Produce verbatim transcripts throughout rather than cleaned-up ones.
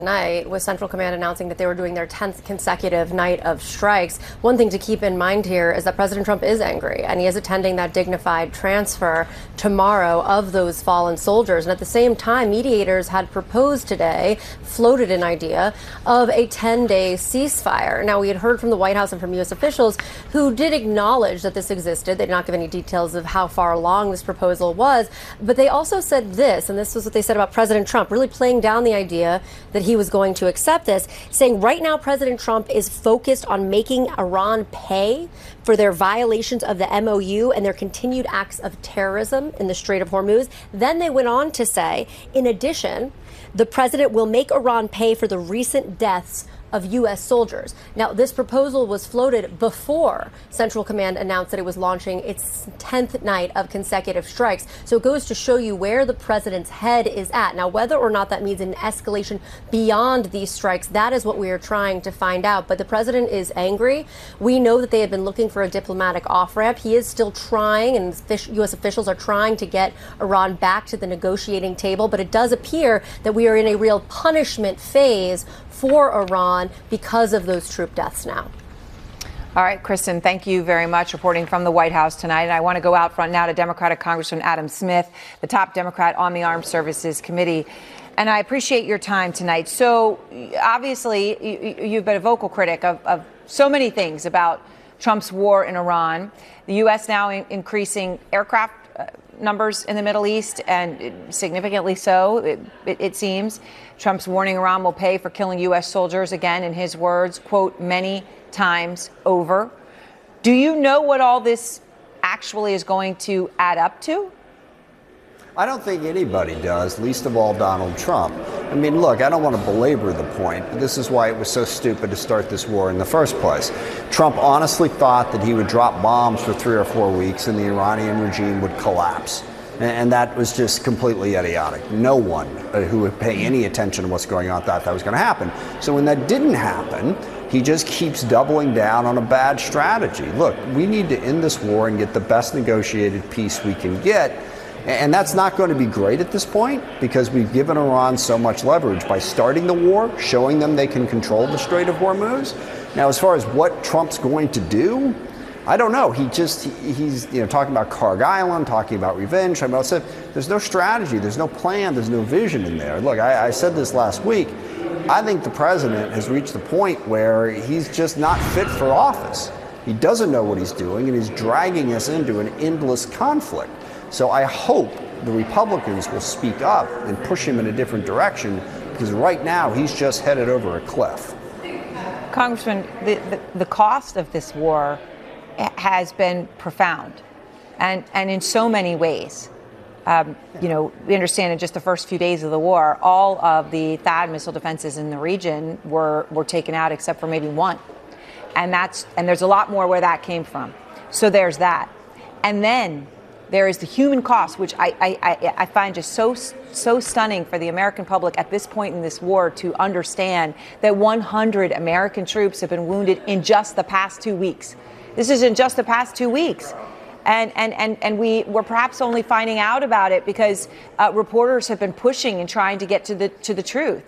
Night with Central Command announcing that they were doing their tenth consecutive night of strikes. One thing to keep in mind here is that President Trump is angry, and he is attending that dignified transfer tomorrow of those fallen soldiers. And at the same time, mediators had proposed today, floated an idea of a ten-day ceasefire. Now, we had heard from the White House and from U S officials who did acknowledge that this existed. They did not give any details of how far along this proposal was, but they also said this, and this was what they said about President Trump, really playing down the idea that he He was going to accept this, saying right now President Trump is focused on making Iran pay for their violations of the M O U and their continued acts of terrorism in the Strait of Hormuz. Then they went on to say, in addition, the president will make Iran pay for the recent deaths of U S soldiers. Now, this proposal was floated before Central Command announced that it was launching its tenth night of consecutive strikes. So it goes to show you where the president's head is at. Now, whether or not that means an escalation beyond these strikes, that is what we are trying to find out. But the president is angry. We know that they have been looking for a diplomatic off-ramp. He is still trying, and U S officials are trying to get Iran back to the negotiating table. But it does appear that we are in a real punishment phase for Iran because of those troop deaths now. All right, Kristen, thank you very much, reporting from the White House tonight. And I want to go out front now to Democratic Congressman Adam Smith, the top Democrat on the Armed Services Committee. And I appreciate your time tonight. So obviously, you, you've been a vocal critic of, of so many things about Trump's war in Iran. The U S now in, increasing aircraft uh, numbers in the Middle East, and significantly so, it, it, it seems. Trump's warning Iran will pay for killing U S soldiers, again, in his words, quote, many times over. Do you know what all this actually is going to add up to? I don't think anybody does, least of all Donald Trump. I mean, look, I don't want to belabor the point, but this is why it was so stupid to start this war in the first place. Trump honestly thought that he would drop bombs for three or four weeks and the Iranian regime would collapse. And that was just completely idiotic. No one who would pay any attention to what's going on thought that was going to happen. So when that didn't happen, he just keeps doubling down on a bad strategy. Look, we need to end this war and get the best negotiated peace we can get. And that's not going to be great at this point because we've given Iran so much leverage by starting the war, showing them they can control the Strait of Hormuz. Now, as far as what Trump's going to do, I don't know. He just, he, he's, you know, talking about Carg Island, talking about revenge. I mean, there's no strategy, there's no plan, there's no vision in there. Look, I, I said this last week. I think the president has reached the point where he's just not fit for office. He doesn't know what he's doing, and he's dragging us into an endless conflict. So I hope the Republicans will speak up and push him in a different direction, because right now he's just headed over a cliff. Congressman, the, the, the cost of this war has been profound, and, and in so many ways. Um, you know, we understand in just the first few days of the war, all of the THAAD missile defenses in the region were, were taken out except for maybe one. And that's, and there's a lot more where that came from. So there's that. And then there is the human cost, which I, I, I find just so, so stunning for the American public at this point in this war to understand that one hundred American troops have been wounded in just the past two weeks. This is in just the past two weeks. And, and, and, and we were perhaps only finding out about it because uh, reporters have been pushing and trying to get to the, to the truth.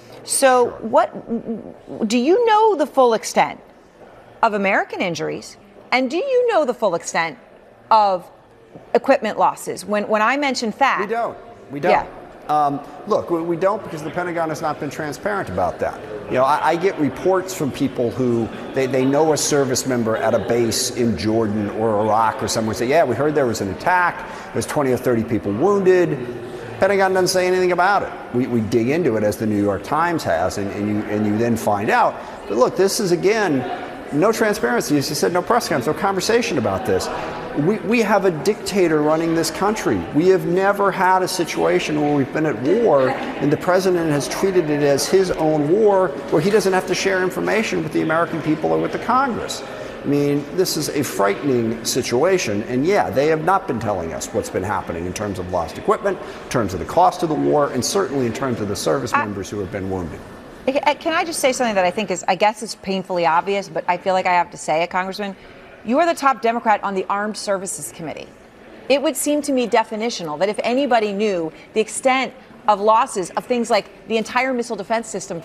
So what, do you know the full extent of American injuries? And do you know the full extent of equipment losses? When, when I mention THAAD. We don't. We don't. Yeah. Um, look, we don't because the Pentagon has not been transparent about that. You know, I, I get reports from people who they, they know a service member at a base in Jordan or Iraq or somewhere say, yeah, we heard there was an attack. There's twenty or thirty people wounded. Pentagon doesn't say anything about it. We, we dig into it as the New York Times has, and, and, you, and you then find out. But look, this is, again, no transparency. As you said, no press conference, no conversation about this. We, we have a dictator running this country. We have never had a situation where we've been at war and the president has treated it as his own war where he doesn't have to share information with the American people or with the Congress. I mean, this is a frightening situation. And yeah, they have not been telling us what's been happening in terms of lost equipment, in terms of the cost of the war, and certainly in terms of the service I- members who have been wounded. Can I just say something that I think is, I guess it's painfully obvious, but I feel like I have to say it, Congressman? You are the top Democrat on the Armed Services Committee. It would seem to me definitional that if anybody knew the extent of losses of things like the entire missile defense system